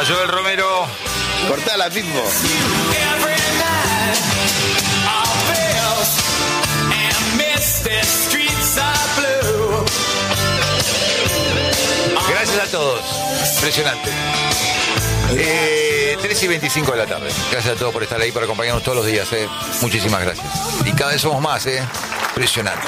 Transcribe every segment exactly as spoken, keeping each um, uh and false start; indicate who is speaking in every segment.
Speaker 1: A Joel Romero.
Speaker 2: Cortala, Pipo.
Speaker 1: Gracias a todos. Impresionante. Eh, tres y veinticinco de la tarde. Gracias a todos por estar ahí, por acompañarnos todos los días. Eh. Muchísimas gracias. Y cada vez somos más. Eh. Impresionante.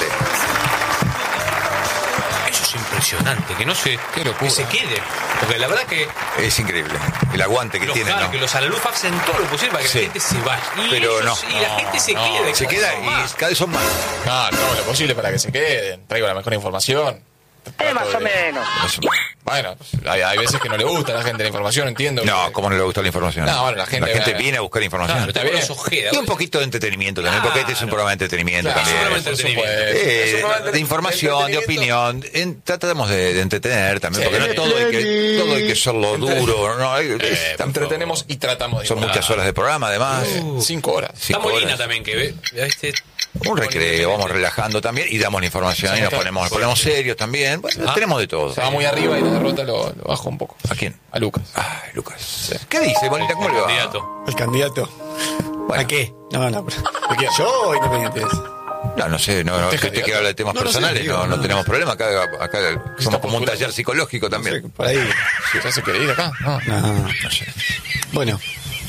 Speaker 3: Eso es impresionante. Que no se,
Speaker 1: Qué locura.
Speaker 3: que se quede. Porque la verdad que
Speaker 1: Es increíble. El aguante que
Speaker 3: los,
Speaker 1: tienen,
Speaker 3: claro,
Speaker 1: ¿no?
Speaker 3: que los Alaluf hacen todo lo posible para que
Speaker 1: Sí.
Speaker 3: la gente se vaya. Y,
Speaker 1: Pero
Speaker 3: ellos-
Speaker 1: no.
Speaker 3: y la gente se
Speaker 4: No,
Speaker 3: quede.
Speaker 1: Se
Speaker 3: cada
Speaker 1: queda
Speaker 3: vez
Speaker 1: y
Speaker 3: más.
Speaker 1: cada vez son más.
Speaker 4: No, no, lo posible para que se queden. Traigo la mejor información.
Speaker 2: Eh, más o menos.
Speaker 4: Bueno, pues, hay, hay veces que no le gusta a la gente la información, entiendo.
Speaker 1: No,
Speaker 4: que-
Speaker 1: ¿cómo no le gusta la información?
Speaker 4: No, bueno, la gente-
Speaker 1: viene a buscar información.
Speaker 3: Claro,
Speaker 4: Está
Speaker 3: tengo
Speaker 4: bien.
Speaker 3: los ojeras.
Speaker 1: Y un poquito de entretenimiento también, porque este es un programa de entretenimiento
Speaker 4: Claro,
Speaker 1: también.
Speaker 3: es un programa de
Speaker 4: por
Speaker 3: entretenimiento.
Speaker 4: supuesto.
Speaker 1: Eh,
Speaker 4: Es un programa
Speaker 1: de información, de opinión. En- tratamos de, de entretener también,
Speaker 4: Sí.
Speaker 1: porque no todo hay que, todo hay que serlo duro. No, hay-
Speaker 4: Eh,
Speaker 1: es-
Speaker 4: entretenemos y tratamos de
Speaker 1: son
Speaker 4: informar.
Speaker 1: muchas horas de programa, además.
Speaker 4: Cinco horas.
Speaker 1: Cinco
Speaker 3: Está Molina
Speaker 1: horas.
Speaker 3: también, que ve. Este,
Speaker 1: Un recreo, vamos relajando también y damos la información
Speaker 4: Sí,
Speaker 1: y nos
Speaker 4: está-
Speaker 1: ponemos, nos ponemos serios también. Bueno,
Speaker 3: Ah.
Speaker 1: tenemos de todo.
Speaker 4: Se va muy arriba y la derrota lo, lo baja un poco.
Speaker 1: ¿A quién?
Speaker 4: A Lucas.
Speaker 1: Ay, Lucas. ¿Qué dice, Molina? ¿Cómo le va?
Speaker 3: candidato.
Speaker 5: ¿El candidato?
Speaker 1: Bueno.
Speaker 5: ¿A qué? No, no, pero...
Speaker 4: ¿De quién?
Speaker 5: ¿Yo o Independientes?
Speaker 1: No, no sé, no, no,
Speaker 4: Usted
Speaker 1: si usted
Speaker 4: candidato.
Speaker 1: quiere hablar de temas
Speaker 5: No, no sé,
Speaker 1: personales,
Speaker 5: digo,
Speaker 1: no, no
Speaker 5: no.
Speaker 1: tenemos problema. Acá, acá somos como un
Speaker 4: postulando.
Speaker 1: taller psicológico también.
Speaker 5: Sí, por ahí.
Speaker 4: ¿Ya se quiere ir acá? No.
Speaker 5: No,
Speaker 1: No sé.
Speaker 5: bueno.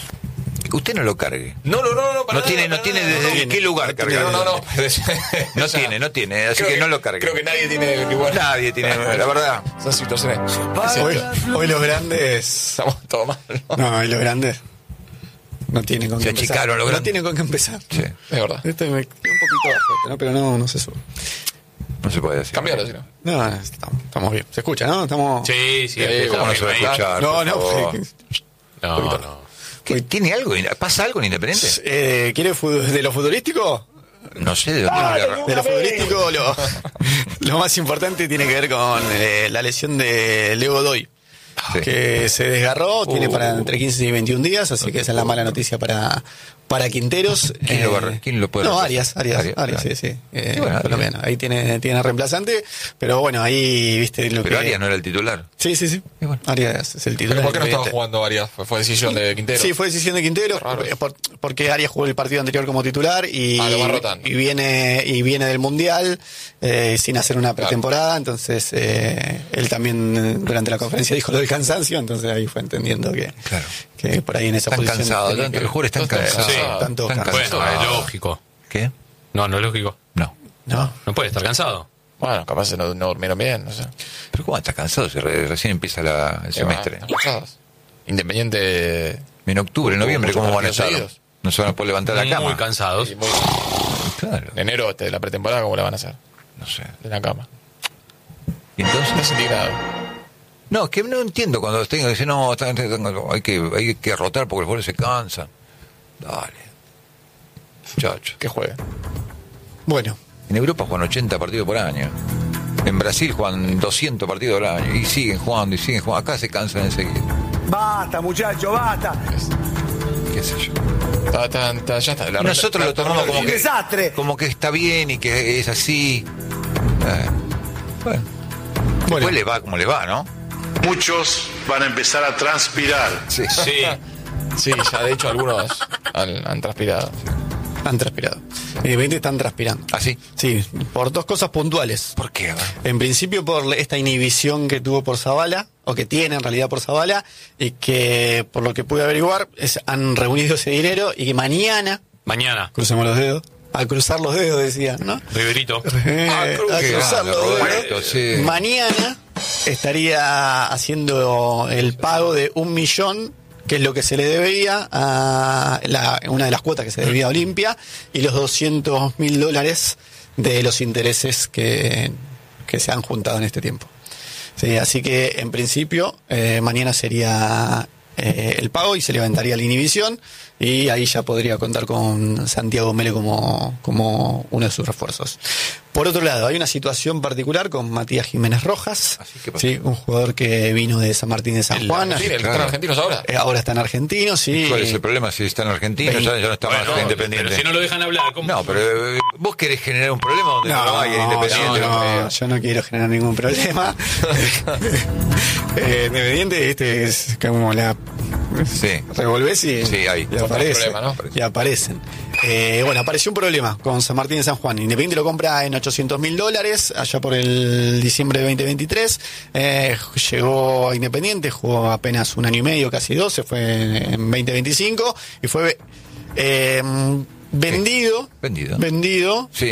Speaker 1: Usted no lo cargue.
Speaker 4: No, no, no, no. para
Speaker 1: No
Speaker 4: nada,
Speaker 1: tiene,
Speaker 4: para
Speaker 1: no tiene
Speaker 4: nada,
Speaker 1: desde
Speaker 4: no,
Speaker 1: qué lugar
Speaker 4: no,
Speaker 1: cargar.
Speaker 4: No, no, no.
Speaker 1: No
Speaker 4: O sea,
Speaker 1: tiene, no tiene, así
Speaker 4: creo
Speaker 1: que no lo cargue.
Speaker 4: Creo que nadie tiene igual.
Speaker 1: Nadie tiene, la verdad.
Speaker 4: Esas situaciones.
Speaker 5: Hoy, hoy los grandes...
Speaker 4: Estamos todos mal, ¿no?
Speaker 5: No, hoy los grandes no tienen con
Speaker 1: Se
Speaker 5: qué empezar.
Speaker 1: achicaron los
Speaker 5: No
Speaker 1: grandes.
Speaker 5: tienen con qué empezar.
Speaker 1: Sí,
Speaker 4: Es verdad.
Speaker 5: Este me queda un poquito bajo, este, ¿no? Pero no, no se sube.
Speaker 1: no se puede decir.
Speaker 4: Cambialo, si no.
Speaker 5: No, no, estamos, estamos bien. ¿Se escucha, no? Estamos...
Speaker 3: Sí, sí.
Speaker 4: Eh,
Speaker 1: ¿Cómo no se va a
Speaker 3: ahí.
Speaker 1: escuchar?
Speaker 5: No,
Speaker 1: por
Speaker 5: no,
Speaker 1: favor?
Speaker 5: porque-
Speaker 3: No, no.
Speaker 1: ¿Qué, ¿Tiene algo? ¿Pasa algo en Independiente?
Speaker 5: Eh, ¿Quiere fu- de lo futbolístico?
Speaker 1: No sé de dónde agarra.
Speaker 5: De lo futbolístico, lo, lo más importante tiene que ver con eh, la lesión de Leo Godoy,
Speaker 1: Sí.
Speaker 5: que se desgarró, tiene
Speaker 1: Uh.
Speaker 5: para entre quince y veintiún días, así que esa es la mala noticia para, para Quinteros.
Speaker 1: ¿Quién lo va a re- quién lo puede
Speaker 5: No,
Speaker 1: reemplazar?
Speaker 5: Arias, Arias,
Speaker 1: Arias,
Speaker 5: Arias,
Speaker 1: Arias.
Speaker 5: sí, sí. Eh,
Speaker 1: Sí, bueno,
Speaker 5: colombiano. Ahí tiene, tiene reemplazante, pero bueno, ahí viste lo
Speaker 1: Pero
Speaker 5: que...
Speaker 1: Arias no era el titular.
Speaker 5: Sí, sí, sí.
Speaker 1: Y bueno.
Speaker 5: Arias es el titular.
Speaker 4: ¿Pero por qué no estaba
Speaker 5: Independiente.
Speaker 4: jugando Arias? Fue, fue decisión de Quintero.
Speaker 5: Sí, fue decisión de Quintero,
Speaker 4: Raro.
Speaker 5: eh, por- porque Arias jugó el partido anterior como titular y,
Speaker 4: Ah, lo va rotando.
Speaker 5: y viene y viene del Mundial eh, sin hacer una pretemporada, entonces eh, él también eh, durante la conferencia dijo lo del cansancio, entonces ahí fue entendiendo que,
Speaker 1: Claro.
Speaker 5: que por ahí en esa
Speaker 1: Están
Speaker 5: posición
Speaker 1: cansados,
Speaker 5: tenía
Speaker 1: tanto
Speaker 5: que-
Speaker 1: el jugador están
Speaker 4: Están
Speaker 1: cansados.
Speaker 4: cansados.
Speaker 5: Sí, tanto
Speaker 1: Están
Speaker 5: cansados.
Speaker 3: Bueno, es
Speaker 1: cansados.
Speaker 3: lógico.
Speaker 1: ¿Qué?
Speaker 3: No, no es lógico.
Speaker 1: No.
Speaker 5: No,
Speaker 3: No puede estar cansado.
Speaker 4: Bueno, capaz no, no durmieron bien, no sé.
Speaker 1: Pero ¿cómo está cansado si re- recién empieza la- el
Speaker 4: Qué va,
Speaker 1: semestre?
Speaker 4: están cansados. Independiente.
Speaker 1: En octubre, en
Speaker 4: Tuvo
Speaker 1: noviembre,
Speaker 4: muchos
Speaker 1: ¿cómo van a
Speaker 4: partidos
Speaker 1: estar?
Speaker 4: seguidos.
Speaker 1: No se van a poder levantar la cama.
Speaker 3: Muy cansados.
Speaker 4: y muy-
Speaker 1: Claro,
Speaker 4: En enero, este, la pretemporada, ¿cómo la van a hacer?
Speaker 1: no sé.
Speaker 4: De la cama.
Speaker 1: ¿Y entonces?
Speaker 4: Estás indignado.
Speaker 1: No, es que no entiendo cuando tengo que decir, no, está- está- hay que, hay que rotar porque los jugadores se cansan. Dale. Muchacho.
Speaker 4: Que juegue.
Speaker 5: bueno,
Speaker 1: En Europa juegan ochenta partidos por año. En Brasil juegan doscientos partidos al año. Y siguen jugando y siguen jugando. Acá se cansan enseguida.
Speaker 6: Basta, muchacho, basta.
Speaker 1: ¿Qué sé yo?
Speaker 4: Está, está, está, ya está. La
Speaker 1: Y nosotros
Speaker 4: la-
Speaker 1: lo tomamos
Speaker 4: la-
Speaker 1: como
Speaker 6: Un
Speaker 1: que,
Speaker 6: desastre.
Speaker 1: como que está bien y que es así. Eh, bueno. Después le va como le va, ¿no?
Speaker 7: Muchos van a empezar a transpirar.
Speaker 1: Sí.
Speaker 3: Sí.
Speaker 4: Sí, ya de hecho algunos han, han transpirado.
Speaker 5: han transpirado. Independiente están transpirando.
Speaker 1: ¿Ah, sí?
Speaker 5: Sí, por dos cosas puntuales.
Speaker 1: ¿Por qué?
Speaker 5: En principio por esta inhibición que tuvo por Zavala, o que tiene en realidad por Zavala, y que por lo que pude averiguar es, han reunido ese dinero y que mañana,
Speaker 3: Mañana.
Speaker 5: crucemos los dedos, a cruzar los dedos decía, ¿no?
Speaker 3: Riverito.
Speaker 5: Eh,
Speaker 1: Ah, cruz.
Speaker 5: a
Speaker 1: Qué
Speaker 5: cruzar
Speaker 1: grande,
Speaker 5: los dedos.
Speaker 1: Roberto, sí.
Speaker 5: Mañana estaría haciendo el pago de un millón, que es lo que se le debía a la, una de las cuotas que se debía a Olimpia, y los doscientos mil dólares de los intereses que, que se han juntado en este tiempo. Sí, así que en principio eh, mañana sería eh, el pago y se levantaría la inhibición y ahí ya podría contar con Santiago Mele como, como uno de sus refuerzos. Por otro lado, hay una situación particular con Matías Jiménez Rojas,
Speaker 1: Así que pasó.
Speaker 5: sí, un jugador que vino de San Martín de San
Speaker 4: El
Speaker 5: Juan.
Speaker 4: Argentina, el que
Speaker 1: claro.
Speaker 4: están argentinos ahora.
Speaker 5: Eh, ahora está en Argentino, sí.
Speaker 1: ¿Cuál es el problema? Si está en Argentina, ya, ya no está más
Speaker 3: Bueno,
Speaker 1: independiente.
Speaker 3: pero si no lo dejan hablar, ¿cómo?
Speaker 1: No, pero eh, vos querés generar un problema donde no,
Speaker 5: No,
Speaker 1: hay en Independiente.
Speaker 5: no, no,
Speaker 1: Eh,
Speaker 5: yo no quiero generar ningún problema. eh, Independiente, este es como la
Speaker 1: Sí.
Speaker 5: Revolvés y,
Speaker 1: Sí, ahí.
Speaker 5: y aparece,
Speaker 4: problema, ¿no?
Speaker 5: y aparecen. Eh, bueno, apareció un problema con San Martín de San Juan. Independiente lo compra en ochocientos mil dólares, allá por el diciembre de veinte veintitrés. Eh, llegó a Independiente, jugó apenas un año y medio, casi dos, se fue en veinte veinticinco y fue eh, vendido,
Speaker 1: Vendido.
Speaker 5: vendido
Speaker 1: Sí.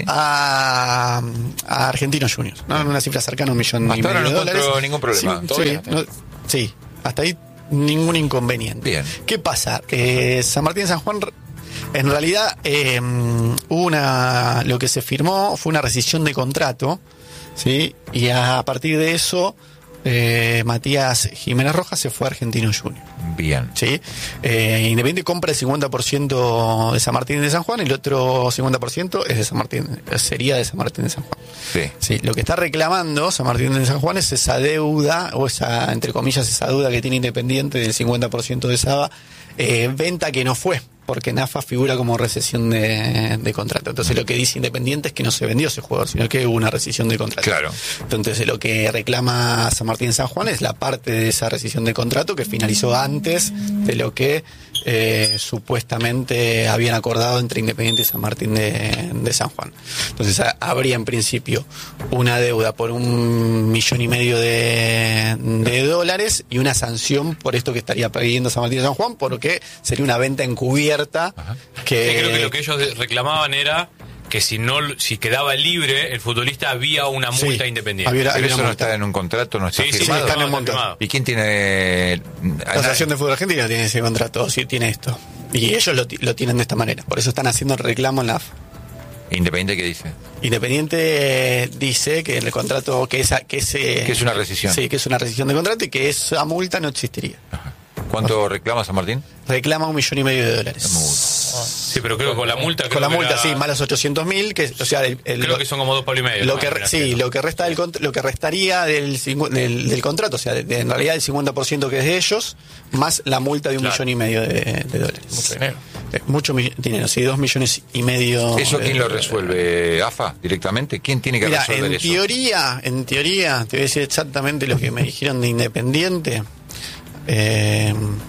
Speaker 5: a, a Argentinos Juniors, ¿no? En una cifra cercana a un millón
Speaker 1: Hasta
Speaker 5: y medio
Speaker 1: ahora no
Speaker 5: de dólares.
Speaker 1: encontró ningún problema.
Speaker 5: Sí,
Speaker 4: Todo
Speaker 5: sí,
Speaker 4: bien,
Speaker 5: no- sí, hasta ahí ningún inconveniente.
Speaker 1: Bien.
Speaker 5: ¿Qué pasa? Eh, San Martín de San Juan, en realidad, eh, hubo una, lo que se firmó fue una rescisión de contrato, ¿sí? Y a partir de eso, eh, Matías Jiménez Rojas se fue a Argentinos Juniors.
Speaker 1: Bien.
Speaker 5: ¿Sí? Eh, Independiente compra el cincuenta por ciento de San Martín de San Juan y el otro cincuenta por ciento es de San Martín, sería de San Martín de San Juan.
Speaker 1: Sí.
Speaker 5: Sí, lo que está reclamando San Martín de San Juan es esa deuda, o esa, entre comillas, esa deuda que tiene Independiente del cincuenta por ciento de esa eh, venta que no fue, porque en A F A figura como recesión de, de contrato. Entonces lo que dice Independiente es que no se vendió ese jugador, sino que hubo una rescisión de contrato.
Speaker 1: Claro.
Speaker 5: Entonces lo que reclama San Martín de San Juan es la parte de esa rescisión de contrato que finalizó antes de lo que eh, supuestamente habían acordado entre Independiente y San Martín de, de San Juan. Entonces ha- habría en principio una deuda por un millón y medio de, de dólares y una sanción por esto que estaría pidiendo San Martín de San Juan, porque sería una venta encubierta que,
Speaker 3: Sí, creo que lo que ellos reclamaban era que si no si quedaba libre el futbolista había una
Speaker 5: Sí,
Speaker 3: multa independiente.
Speaker 5: había-
Speaker 1: Pero
Speaker 5: había
Speaker 1: eso
Speaker 5: una
Speaker 1: no
Speaker 5: multa.
Speaker 1: está en un contrato, no está
Speaker 3: Sí, sí,
Speaker 1: firmado.
Speaker 5: sí, está en el
Speaker 3: no,
Speaker 5: monto.
Speaker 3: firmado.
Speaker 1: ¿Y quién tiene?
Speaker 5: La Asociación de Fútbol Argentino tiene ese contrato, o sí tiene esto. Y ellos lo, ti- lo tienen de esta manera. Por eso están haciendo el reclamo en la A F A.
Speaker 1: Independiente, ¿qué dice?
Speaker 5: Independiente eh, dice que en el contrato, que, esa, que, ese,
Speaker 1: Que es una rescisión.
Speaker 5: Sí, que es una rescisión de contrato y que esa multa no existiría.
Speaker 1: ¿Cuánto reclama San Martín?
Speaker 5: Reclama un millón y medio de dólares.
Speaker 3: Sí, pero creo que con la multa.
Speaker 5: Con
Speaker 3: creo
Speaker 5: la
Speaker 3: que
Speaker 5: multa,
Speaker 3: era-
Speaker 5: sí, más los ochocientos mil, que, o sea, el, el-
Speaker 3: Creo que son como dos palos y medio.
Speaker 5: lo
Speaker 3: ¿no?
Speaker 5: que re- sí, lo que resta del cont- lo que restaría del, cincu- del, del contrato, o sea, de- de- en realidad el cincuenta por ciento que es de ellos, más la multa de un
Speaker 3: Claro.
Speaker 5: millón y medio de, de dólares.
Speaker 4: Mucho dinero.
Speaker 5: Eh, Mucho mi- dinero, sí, dos millones y medio.
Speaker 1: ¿Eso
Speaker 5: de
Speaker 1: quién lo
Speaker 5: dólares.
Speaker 1: resuelve? ¿A F A directamente? ¿Quién tiene que
Speaker 5: Mira,
Speaker 1: resolver
Speaker 5: en
Speaker 1: eso?
Speaker 5: teoría, en teoría, te voy a decir exactamente lo que me dijeron de Independiente. Eh,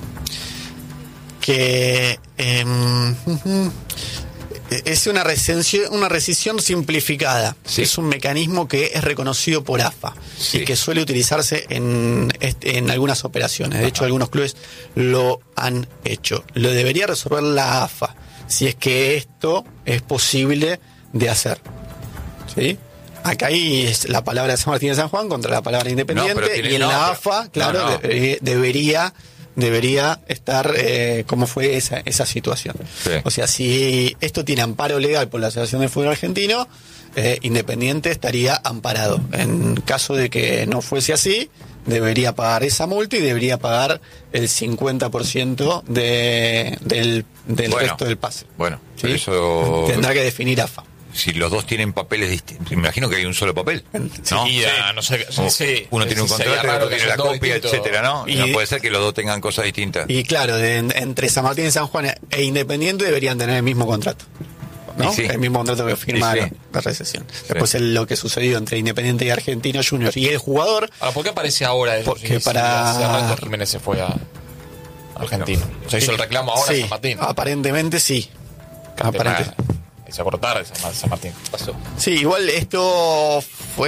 Speaker 5: que eh, ujú, es una rescensión, una rescisión simplificada.
Speaker 1: Sí.
Speaker 5: Es un mecanismo que es reconocido por A F A
Speaker 1: Sí.
Speaker 5: y que suele utilizarse en, este- en algunas operaciones. De hecho, algunos clubes lo han hecho. Lo debería resolver la A F A si es que esto es posible de hacer. ¿Sí? Acá hay es la palabra de San Martín de San Juan contra la palabra Independiente,
Speaker 1: No, pero tiene-
Speaker 5: y en
Speaker 1: no,
Speaker 5: la
Speaker 1: pero-
Speaker 5: A F A, claro,
Speaker 1: no, no.
Speaker 5: de- debería debería estar eh, cómo fue esa, esa situación.
Speaker 1: Sí.
Speaker 5: O sea, si esto tiene amparo legal por la Asociación de Fútbol Argentino, eh, Independiente estaría amparado. En caso de que no fuese así, debería pagar esa multa y debería pagar el cincuenta por ciento de, del, del
Speaker 1: Bueno,
Speaker 5: resto del pase.
Speaker 1: Bueno,
Speaker 5: ¿Sí?
Speaker 1: pero eso...
Speaker 5: Tendrá que definir A F A.
Speaker 1: Si los dos tienen papeles distintos, me imagino que hay un solo papel, ¿no?
Speaker 4: Y a no ser que-
Speaker 1: O
Speaker 4: sí,
Speaker 1: uno tiene un
Speaker 4: sí,
Speaker 1: contrato,
Speaker 4: sería
Speaker 1: el
Speaker 4: raro
Speaker 1: otro
Speaker 4: que
Speaker 1: tiene la
Speaker 4: sean dos
Speaker 1: copia,
Speaker 4: distintos.
Speaker 1: etcétera, ¿no? Y,
Speaker 5: Y-
Speaker 1: no puede ser que los dos tengan cosas distintas.
Speaker 5: Y claro, de- en- entre San Martín y San Juan e Independiente deberían tener el mismo contrato. ¿no?
Speaker 1: Y sí.
Speaker 5: El mismo contrato que firmaron
Speaker 1: Y sí.
Speaker 5: la recesión. Después el- lo que sucedió entre Independiente y Argentino Juniors y el jugador.
Speaker 4: Ahora, ¿por qué aparece ahora eso?
Speaker 5: Porque
Speaker 4: Si-
Speaker 5: para-
Speaker 4: si Hernando Jiménez se fue a Argentino. O sea, hizo el reclamo ahora
Speaker 5: Sí,
Speaker 4: a San Martín.
Speaker 5: aparentemente sí. Aparente-
Speaker 4: Y se acordó tarde San San Martín. ¿Qué pasó?
Speaker 5: Sí, igual esto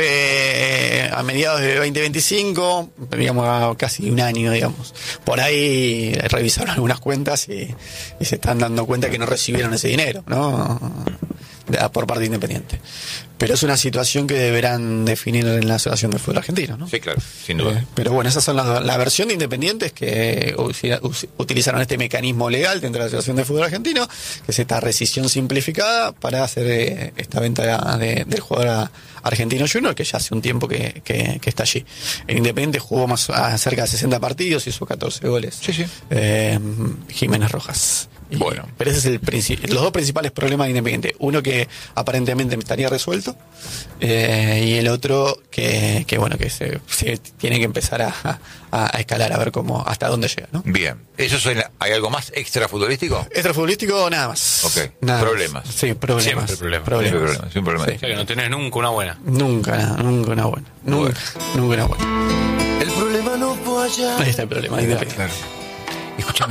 Speaker 5: fue a mediados de veinte veinticinco, digamos a casi un año, digamos. Por ahí revisaron algunas cuentas y, y se están dando cuenta que no recibieron ese dinero, ¿no? De- por parte de Independiente. Pero es una situación que deberán definir en la Asociación de Fútbol Argentino, ¿no?
Speaker 1: Sí, claro, sin duda.
Speaker 5: Eh, pero bueno, esas son las la versión de Independientes que usi- us- utilizaron este mecanismo legal dentro de la Asociación de Fútbol Argentino, que es esta rescisión simplificada para hacer eh, esta venta de- del jugador a Argentino Junior, que ya hace un tiempo que, que- que está allí. El Independiente jugó más a cerca de sesenta partidos, hizo catorce goles.
Speaker 1: Sí, sí.
Speaker 5: Eh, Jiménez Rojas. Y-
Speaker 1: Bueno.
Speaker 5: Pero ese es el princi- los dos principales problemas de Independiente. Uno que aparentemente estaría resuelto eh, y el otro que, que bueno, que se, se tiene que empezar a, a- a escalar a ver cómo hasta dónde llega, ¿no?
Speaker 1: Bien. ¿Eso suena- ¿Hay algo más extra futbolístico?
Speaker 5: Extrafutbolístico, nada más.
Speaker 1: Ok.
Speaker 5: Nada más.
Speaker 1: Problemas.
Speaker 5: Sí, problemas.
Speaker 3: Siempre problemas.
Speaker 1: Siempre problemas, siempre problemas.
Speaker 5: Sí.
Speaker 3: O sea, que no tenés nunca una buena.
Speaker 5: Nunca, nada, nunca una buena. Nunca, nunca una buena.
Speaker 6: El problema no fue allá.
Speaker 5: Ahí está el problema de Independiente.
Speaker 1: Escúchame,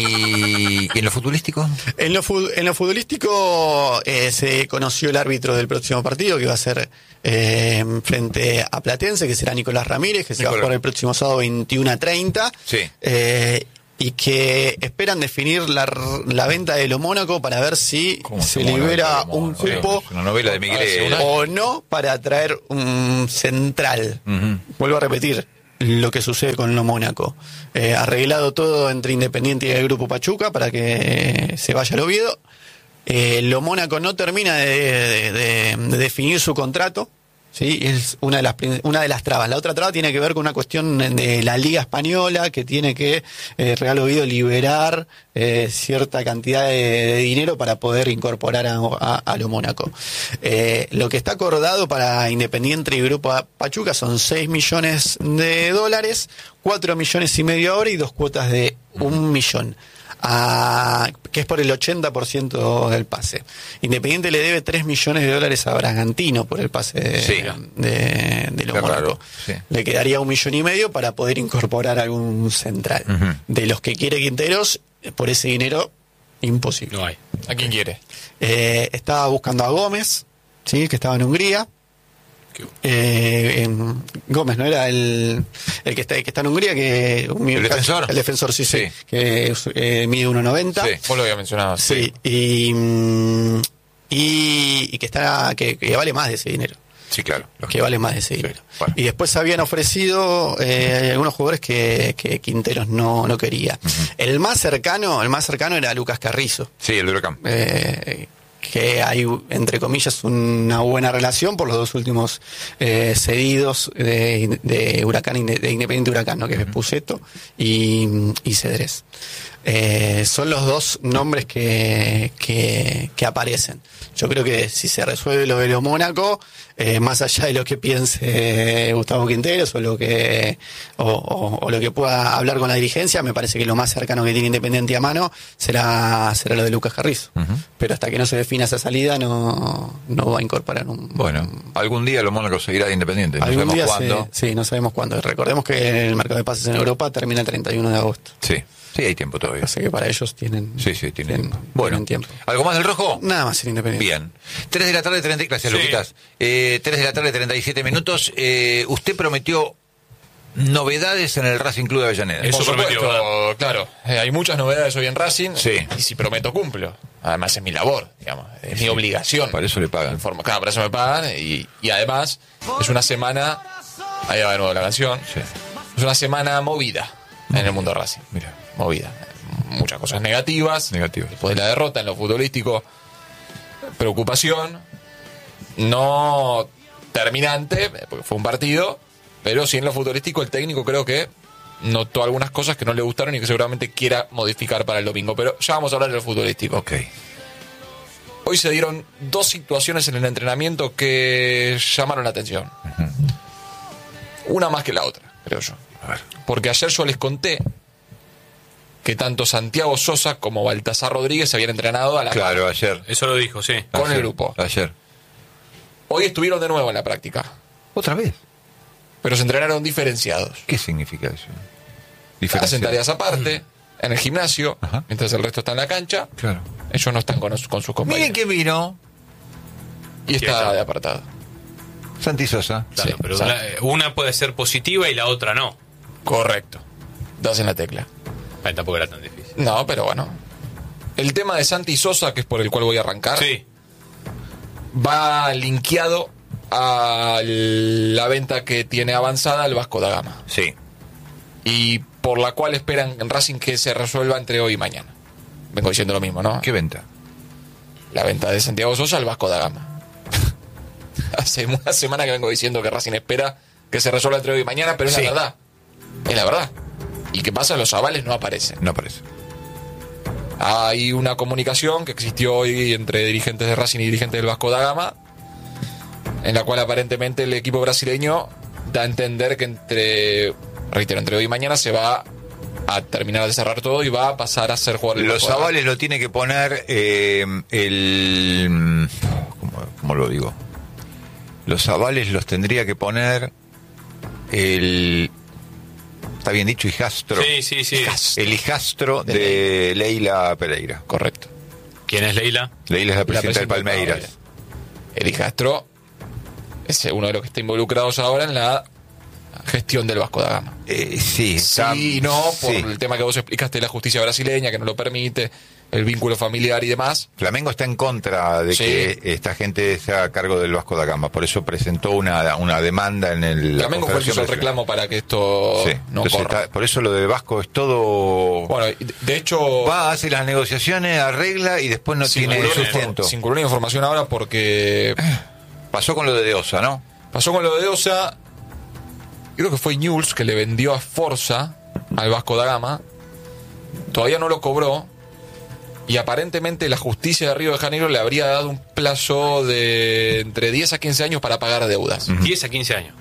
Speaker 1: ¿y, ¿y en lo futbolístico?
Speaker 5: En lo, fu- en lo futbolístico eh, se conoció el árbitro del próximo partido, que va a ser eh, frente a Platense, que será Nicolás Ramírez, que se
Speaker 1: Nicolás.
Speaker 5: va a jugar el próximo sábado veintiuno a treinta.
Speaker 1: Sí.
Speaker 5: Eh, y que esperan definir la, la venta de lo Mónaco para ver si
Speaker 1: ¿Cómo
Speaker 5: se
Speaker 1: se mola
Speaker 5: libera
Speaker 1: lo
Speaker 5: un
Speaker 1: Mónaco?
Speaker 5: cupo
Speaker 1: Es una novela de Miguel.
Speaker 4: Ah, sí,
Speaker 5: o no para traer un central.
Speaker 1: Ujú.
Speaker 5: Vuelvo a repetir lo que sucede con lo Mónaco. Eh, arreglado todo entre Independiente y el Grupo Pachuca para que se vaya al Oviedo. Eh, lo Mónaco no termina de, de- de- de definir su contrato. Sí, es una de las prin- una de las trabas. La otra traba tiene que ver con una cuestión de la Liga Española, que tiene que eh, Real Oviedo liberar eh, cierta cantidad de, de dinero para poder incorporar a, a- a lo Mónaco. Eh, lo que está acordado para Independiente y Grupo Pachuca son seis millones de dólares, cuatro millones y medio ahora y dos cuotas de un millón. A, que es por el ochenta por ciento del pase. Independiente le debe tres millones de dólares a Bragantino por el pase de,
Speaker 1: Sí.
Speaker 5: de, de lo
Speaker 1: Qué
Speaker 5: Mónaco.
Speaker 1: raro, sí.
Speaker 5: Le quedaría un millón y medio para poder incorporar algún central.
Speaker 1: Ujú.
Speaker 5: De los que quiere Quinteros, por ese dinero, imposible.
Speaker 3: No hay.
Speaker 4: ¿A quién quiere?
Speaker 5: Eh, estaba buscando a Gómez, ¿sí? Que estaba en Hungría.
Speaker 3: Qué-
Speaker 5: Eh, en- Gómez, ¿no era el, el que está el que está en Hungría? Que,
Speaker 1: ¿El defensor?
Speaker 5: El defensor, sí, sí.
Speaker 1: Sí.
Speaker 5: Que es, eh, mide uno noventa.
Speaker 1: Sí.
Speaker 4: Vos lo habías mencionado.
Speaker 5: Sí, y, mm, y, y que está que, que vale más de ese dinero.
Speaker 1: Sí, claro.
Speaker 5: Que vale más de ese dinero.
Speaker 1: bueno.
Speaker 5: Y después habían ofrecido eh, algunos jugadores que, que Quinteros no, no quería. El más cercano, el más cercano era Lucas Carrizo.
Speaker 1: Sí, el de Huracán.
Speaker 5: Eh, que hay, entre comillas, una buena relación por los dos últimos eh, cedidos de, de Huracán, de Independiente Huracán, ¿no? Que es Puceto y, y Cedrés. Eh, son los dos nombres que, que, que aparecen. Yo creo que si se resuelve lo de lo Mónaco, eh, más allá de lo que piense Gustavo Quinteros o lo que o, o- o lo que pueda hablar con la dirigencia, me parece que lo más cercano que tiene Independiente a mano será será lo de Lucas Carrizo.
Speaker 1: Ujú.
Speaker 5: Pero hasta que no se defina esa salida no, no va a incorporar un...
Speaker 1: Bueno, algún día lo Mónaco seguirá de Independiente. No
Speaker 5: algún
Speaker 1: sabemos
Speaker 5: día
Speaker 1: cuándo.
Speaker 5: se- sí, no sabemos cuándo. Recordemos que el mercado de pases en Europa termina el treinta y uno de agosto.
Speaker 1: Sí, sí, hay tiempo todavía.
Speaker 5: Así que para ellos tienen,
Speaker 1: Sí, sí, tiene
Speaker 5: tienen,
Speaker 1: tiempo. Bueno,
Speaker 5: tienen tiempo.
Speaker 1: ¿algo más del rojo?
Speaker 5: Nada más en Independiente.
Speaker 1: Bien. tres de la tarde, treinta. Gracias,
Speaker 3: Sí.
Speaker 1: Luquitas. Eh, tres de la tarde, treinta y siete minutos. Eh, usted prometió novedades en el Racing Club de Avellaneda.
Speaker 3: Eso
Speaker 4: Por
Speaker 3: prometió,
Speaker 4: supuesto, claro. Eh, hay muchas novedades hoy en Racing.
Speaker 1: Sí.
Speaker 4: Y si prometo, cumplo. Además, es mi labor, digamos. Es mi obligación.
Speaker 1: Para eso le pagan.
Speaker 4: Informa- Claro, para eso me pagan. Y, y además, es una semana. Ahí va de nuevo la canción.
Speaker 1: Sí.
Speaker 4: Es una semana movida en el mundo Racing.
Speaker 1: Mira.
Speaker 4: Movida. Muchas cosas negativas.
Speaker 1: Negativas.
Speaker 4: Después de la derrota en lo futbolístico, preocupación. No terminante, porque fue un partido. Pero sí en lo futbolístico, el técnico creo que notó algunas cosas que no le gustaron y que seguramente quiera modificar para el domingo. Pero ya vamos a hablar de lo futbolístico.
Speaker 1: Ok.
Speaker 4: Hoy se dieron dos situaciones en el entrenamiento que llamaron la atención. Una más que la otra, creo yo.
Speaker 1: A ver.
Speaker 4: Porque ayer yo les conté que tanto Santiago Sosa como Baltasar Rodríguez se habían entrenado a la
Speaker 1: Claro, ayer.
Speaker 3: Eso lo dijo, sí.
Speaker 4: con
Speaker 1: Ayer.
Speaker 4: el grupo.
Speaker 1: Ayer.
Speaker 4: Hoy estuvieron de nuevo en la práctica,
Speaker 1: ¿Otra vez?
Speaker 4: pero se entrenaron diferenciados.
Speaker 1: ¿Qué significa eso?
Speaker 4: Hacen
Speaker 1: Diferenciar.
Speaker 4: tareas aparte, en el gimnasio,
Speaker 1: Ajá.
Speaker 4: mientras el resto está en la cancha.
Speaker 1: Claro.
Speaker 4: Ellos no están con, con sus compañeros.
Speaker 1: Miren que vino
Speaker 4: Y está
Speaker 3: está?
Speaker 4: de apartado.
Speaker 1: Santi Sosa.
Speaker 3: Claro,
Speaker 4: Sí,
Speaker 3: pero
Speaker 4: sabe.
Speaker 3: una, una puede ser positiva y la otra no.
Speaker 4: Correcto. Das en la tecla.
Speaker 3: Ay, tampoco era tan difícil.
Speaker 4: No, pero bueno. El tema de Santi Sosa, que es por el cual voy a arrancar,
Speaker 3: Sí.
Speaker 4: va linkeado a la venta que tiene avanzada el Vasco da Gama.
Speaker 1: Sí.
Speaker 4: Y por la cual esperan en Racing que se resuelva entre hoy y mañana. Vengo diciendo lo mismo, ¿no?
Speaker 1: ¿Qué venta?
Speaker 4: La venta de Santiago Sosa al Vasco da Gama. Hace una semana que vengo diciendo que Racing espera que se resuelva entre hoy y mañana, pero es
Speaker 1: Sí.
Speaker 4: la verdad. Es la verdad. ¿Y qué pasa? Los avales no aparecen.
Speaker 1: No aparece.
Speaker 4: Hay una comunicación que existió hoy entre dirigentes de Racing y dirigentes del Vasco da Gama, en la cual aparentemente el equipo brasileño da a entender que entre, reitero, entre hoy y mañana se va a terminar de cerrar todo y va a pasar a ser jugador del
Speaker 1: Los
Speaker 4: Vasco da Gama.
Speaker 1: avales lo tiene que poner eh, el... ¿cómo, cómo lo digo? Los avales los tendría que poner el ¿Está bien dicho? Hijastro.
Speaker 3: Sí, sí, sí.
Speaker 1: El hijastro de, de Leila Pereira.
Speaker 4: Correcto.
Speaker 3: ¿Quién es Leila?
Speaker 1: Leila es la presidenta,
Speaker 4: La presidenta
Speaker 1: del Palmeiras.
Speaker 4: del El hijastro es uno de los que está involucrados ahora en la gestión del Vasco da Gama.
Speaker 1: Eh, sí, está,
Speaker 4: Sí y no, por
Speaker 1: sí.
Speaker 4: el tema que vos explicaste de la justicia brasileña, que no lo permite, el vínculo familiar y demás.
Speaker 1: Flamengo está en contra de
Speaker 4: Sí.
Speaker 1: que esta gente sea a cargo del Vasco da Gama, por eso presentó una, una demanda en el... la
Speaker 4: Flamengo fue el que hizo el
Speaker 1: Confederación
Speaker 4: reclamo para que esto
Speaker 1: Sí,
Speaker 4: no
Speaker 1: entonces
Speaker 4: corra.
Speaker 1: está- por eso lo del Vasco es todo...
Speaker 4: Bueno, y de- de hecho,
Speaker 1: Va, hace las negociaciones, arregla y después no
Speaker 4: sin
Speaker 1: tiene
Speaker 4: culo-
Speaker 1: sustento.
Speaker 4: sin culo ni información ahora porque
Speaker 1: Pasó con lo de Deosa, ¿no?
Speaker 4: pasó con lo de Osa, creo que fue Newell's que le vendió a Forza al Vasco da Gama, todavía no lo cobró, y aparentemente la justicia de Río de Janeiro le habría dado un plazo de entre diez a quince años para pagar deudas.
Speaker 3: diez a quince años.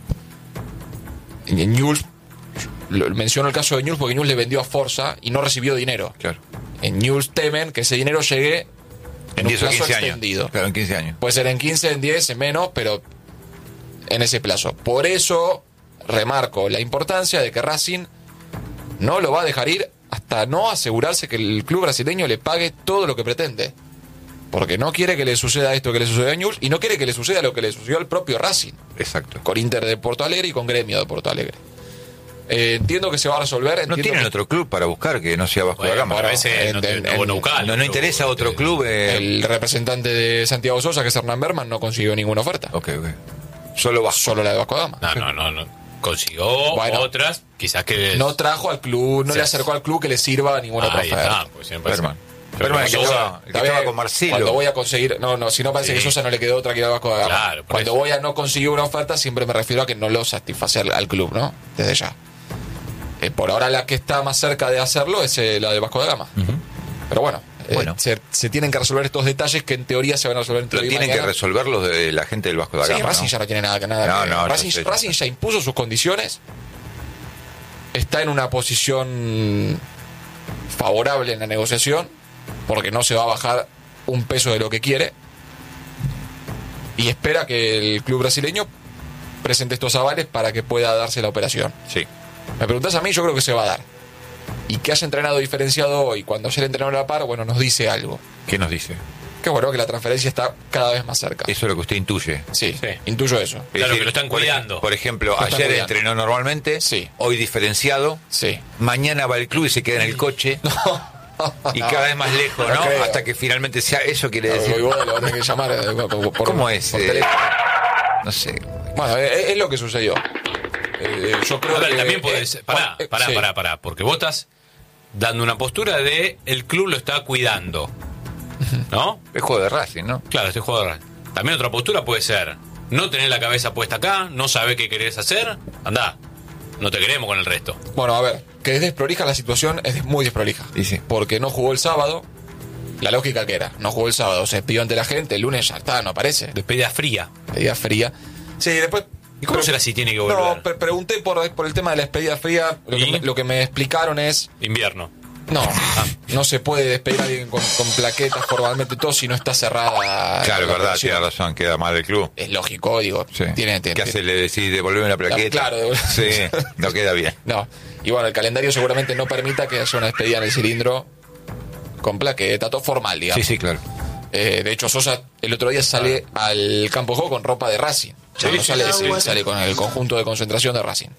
Speaker 4: Y en Newell's, lo- menciono el caso de Newell's porque Newell's le vendió a Forza y no recibió dinero.
Speaker 1: Claro.
Speaker 4: En Newell's temen que ese dinero llegue en un
Speaker 1: diez o
Speaker 4: plazo
Speaker 1: quince
Speaker 4: extendido.
Speaker 1: años. Claro, en quince años.
Speaker 4: Puede ser en quince, en diez, en menos, pero en ese plazo. Por eso remarco la importancia de que Racing no lo va a dejar ir hasta no asegurarse que el club brasileño le pague todo lo que pretende. Porque no quiere que le suceda esto que le sucedió a Newell's y no quiere que le suceda lo que le sucedió al propio Racing,
Speaker 1: Exacto.
Speaker 4: con Inter de Porto Alegre y con Gremio de Porto Alegre. Eh, entiendo que se va a resolver.
Speaker 1: No
Speaker 4: entiendo
Speaker 1: tienen
Speaker 4: que-
Speaker 1: otro club para buscar que no sea Vasco da
Speaker 3: Bueno,
Speaker 1: Gama.
Speaker 3: bueno, a veces
Speaker 4: en-
Speaker 3: no, te,
Speaker 4: en-
Speaker 3: no, bueno,
Speaker 4: en-
Speaker 3: buscar,
Speaker 1: No, no
Speaker 3: pero,
Speaker 1: interesa otro
Speaker 3: este,
Speaker 1: club. eh,
Speaker 4: El representante de Santiago Sosa, que es Hernán Berman, no consiguió ninguna oferta.
Speaker 1: Ok, ok. Solo Vasco.
Speaker 4: Solo la de Vasco da Gama.
Speaker 3: No, no, no, no. Consiguió
Speaker 4: Bueno.
Speaker 3: otras, quizás que...
Speaker 4: No trajo al club, no
Speaker 3: Sí.
Speaker 4: le acercó al club que le sirva a ninguna otra
Speaker 3: Ahí
Speaker 4: oferta.
Speaker 3: está, pues siempre
Speaker 1: Berman.
Speaker 3: Pero
Speaker 1: Berman, el que
Speaker 3: Sosa-
Speaker 1: estaba, el que
Speaker 4: Está
Speaker 1: estaba
Speaker 4: bien,
Speaker 1: con Marcelo.
Speaker 4: Cuando voy a conseguir, no, no, si no parece
Speaker 3: Sí.
Speaker 4: que Sosa no le quedó otra que ir al Vasco da Gama.
Speaker 3: Claro, por
Speaker 4: Cuando
Speaker 3: eso.
Speaker 4: voy a no conseguir una oferta, siempre me refiero a que no lo satisface al, al club, ¿no? Desde ya. Eh, por ahora la que está más cerca de hacerlo es eh, la de Vasco da Gama. Pero bueno, eh,
Speaker 1: Bueno.
Speaker 4: se, se tienen que resolver estos detalles que en teoría se van a resolver entre
Speaker 1: Lo
Speaker 4: hoy y
Speaker 1: tienen que
Speaker 4: mañana.
Speaker 1: resolver los de la gente del Vasco da
Speaker 4: Sí,
Speaker 1: Gama.
Speaker 4: Racing
Speaker 1: ¿no?
Speaker 4: ya no tiene nada, nada
Speaker 1: No,
Speaker 4: que
Speaker 1: no, ya
Speaker 4: Racing,
Speaker 1: sé, ya
Speaker 4: Racing
Speaker 1: sé.
Speaker 4: ya impuso sus condiciones. Está en una posición favorable en la negociación porque no se va a bajar un peso de lo que quiere y espera que el club brasileño presente estos avales para que pueda darse la operación.
Speaker 1: Sí.
Speaker 4: Me preguntas a mí, yo creo que se va a dar. Y que haya entrenado diferenciado hoy, cuando haya el entrenador a la par, bueno, nos dice algo.
Speaker 1: ¿Qué nos dice?
Speaker 4: Que bueno, que la transferencia está cada vez más cerca.
Speaker 1: Eso es lo que usted intuye.
Speaker 4: Sí,
Speaker 3: Sí.
Speaker 4: intuyo eso.
Speaker 1: Es
Speaker 3: Claro,
Speaker 1: decir,
Speaker 3: que lo están
Speaker 1: por ej-
Speaker 3: cuidando.
Speaker 1: Por ejemplo,
Speaker 4: Lo están
Speaker 1: ayer
Speaker 4: cuidando.
Speaker 1: entrenó normalmente,
Speaker 4: Sí.
Speaker 1: hoy diferenciado,
Speaker 4: Sí.
Speaker 1: mañana va al club y se queda en el coche y cada vez más lejos,
Speaker 4: No
Speaker 1: ¿no?
Speaker 4: creo.
Speaker 1: Hasta que finalmente sea eso quiere
Speaker 4: Lo
Speaker 1: decir.
Speaker 4: voy a lo voy a tener que llamar eh, por, por- por-
Speaker 1: ¿Cómo es?
Speaker 4: por
Speaker 1: eh?
Speaker 4: teléfono.
Speaker 1: no sé.
Speaker 4: Bueno, es, es lo que sucedió. Eh, yo creo
Speaker 3: A ver,
Speaker 4: que
Speaker 3: también puede
Speaker 4: eh,
Speaker 3: ser. Pará,
Speaker 4: eh,
Speaker 3: pará,
Speaker 4: sí.
Speaker 3: pará, pará. Porque vos estás dando una postura de el club lo está cuidando. ¿No?
Speaker 1: Es juego de Racing, ¿no?
Speaker 3: Claro, este jugador. También otra postura puede ser no tener la cabeza puesta acá, no saber qué querés hacer. Andá. No te queremos con el resto.
Speaker 4: Bueno, a ver, que es desprolija la situación, es muy desprolija.
Speaker 1: Y sí.
Speaker 4: Porque no jugó el sábado. La lógica que era, no jugó el sábado, se despidió ante la gente, el lunes ya está, no aparece.
Speaker 3: Despedida fría.
Speaker 4: Despedida fría. Sí, después.
Speaker 3: ¿Y cómo
Speaker 4: pero-
Speaker 3: será si tiene que volver?
Speaker 4: No, pre- pregunté por, por el tema de la despedida fría. Lo que,
Speaker 3: ¿Y?
Speaker 4: me, lo que me explicaron es.
Speaker 3: Invierno.
Speaker 4: No, no se puede despedir a alguien con, con plaquetas formalmente todo si no está cerrada.
Speaker 1: Claro,
Speaker 4: la
Speaker 1: verdad,
Speaker 4: operación.
Speaker 1: tiene razón, queda mal el club.
Speaker 4: Es lógico, digo.
Speaker 1: Sí.
Speaker 4: Tiene, tiene-
Speaker 1: ¿Qué hace? Le decís devolverme la plaqueta.
Speaker 4: Claro, devolver-
Speaker 1: Sí, no queda bien.
Speaker 4: No. Y bueno, el calendario seguramente no permita que haya una despedida en el cilindro con plaqueta, todo formal, digamos.
Speaker 1: Sí, sí, claro.
Speaker 4: Eh, de hecho, Sosa el otro día sale al campo de juego con ropa de Racing. Ya
Speaker 3: Sí,
Speaker 4: no
Speaker 3: sí,
Speaker 4: sale,
Speaker 3: sí,
Speaker 4: sí,
Speaker 3: sí.
Speaker 4: sale con el conjunto de concentración de Racing.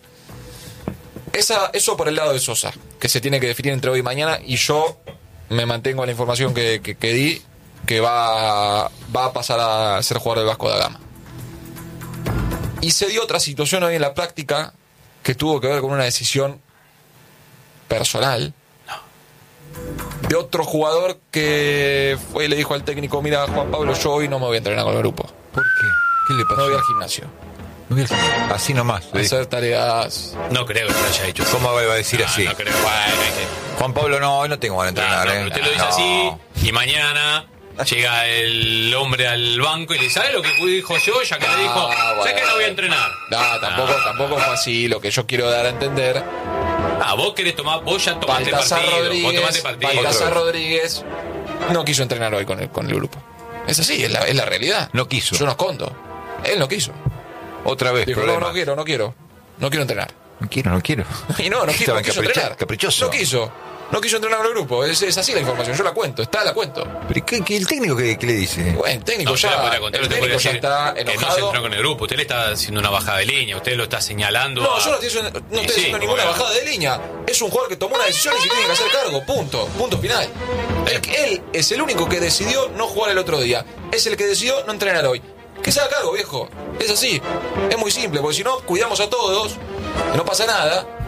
Speaker 4: Esa, eso por el lado de Sosa, que se tiene que definir entre hoy y mañana, y yo me mantengo en la información que, que, que di, que va, va a pasar a ser jugador del Vasco da Gama. Y se dio otra situación hoy en la práctica que tuvo que ver con una decisión personal de otro jugador que fue y le dijo al técnico: mira, Juan Pablo, yo hoy no me voy a entrenar con el grupo,
Speaker 1: ¿Por qué? ¿Qué le
Speaker 4: no
Speaker 1: pasó?
Speaker 4: voy al gimnasio
Speaker 1: No voy al- Así nomás.
Speaker 4: a
Speaker 1: le dijo.
Speaker 4: hacer tareas.
Speaker 3: No creo que lo haya hecho.
Speaker 1: ¿Cómo va a decir
Speaker 3: No,
Speaker 1: así?
Speaker 3: no creo. Bueno, hay que-
Speaker 1: Juan Pablo, no, hoy no tengo ganas de
Speaker 3: No,
Speaker 1: entrenar,
Speaker 3: no,
Speaker 1: ¿eh?
Speaker 3: pero usted lo dice
Speaker 1: No.
Speaker 3: así y mañana llega el hombre al banco y le dice: ¿sabe lo que dijo yo? Ya que le dijo,
Speaker 4: Ah,
Speaker 3: sé que
Speaker 4: bueno.
Speaker 3: no voy a entrenar.
Speaker 4: No, tampoco,
Speaker 3: No.
Speaker 4: tampoco fue así. Lo que yo quiero dar a entender,
Speaker 3: Ah, vos querés tomar, vos ya tomaste
Speaker 4: Baltasar
Speaker 3: partido. Vos
Speaker 4: Rodríguez,
Speaker 3: tomaste partido.
Speaker 4: Baltasar
Speaker 1: Otra vez.
Speaker 4: Rodríguez no quiso entrenar hoy con el, con el grupo. Es así, es la, es la realidad.
Speaker 1: No quiso.
Speaker 4: Yo no escondo. Él no quiso.
Speaker 1: Otra vez,
Speaker 4: Dijo: no,
Speaker 1: problema.
Speaker 4: no quiero, no quiero. No quiero entrenar.
Speaker 1: No quiero, no quiero.
Speaker 4: Y no, no, quiso,
Speaker 1: Estaba
Speaker 4: no quiso
Speaker 1: capricho-
Speaker 4: entrenar.
Speaker 1: caprichoso.
Speaker 4: No quiso. No quiso entrenar con el grupo. Es, es así la información. Yo la cuento. Está, la cuento.
Speaker 1: ¿Pero qué, qué- el técnico qué, qué le dice?
Speaker 4: Bueno, el técnico
Speaker 3: No, usted
Speaker 4: ya.
Speaker 3: le podría contar,
Speaker 4: El
Speaker 3: usted
Speaker 4: técnico
Speaker 3: podría
Speaker 4: ya
Speaker 3: decir
Speaker 4: está
Speaker 3: que no se
Speaker 4: enojado.
Speaker 3: entrenó con el grupo. Usted le está haciendo una bajada de línea. Usted lo está señalando.
Speaker 4: No,
Speaker 3: a-
Speaker 4: yo no estoy, haciendo- no
Speaker 3: Y
Speaker 4: estoy
Speaker 3: sí,
Speaker 4: haciendo ninguna
Speaker 3: bueno.
Speaker 4: bajada de línea. Es un jugador que tomó una decisión y se tiene que hacer cargo. Punto. Punto final. Él, él es el único que decidió no jugar el otro día. Es el que decidió no entrenar hoy. Que se haga cargo, viejo. Es así. Es muy simple, porque si no, cuidamos a todos. Y no pasa nada.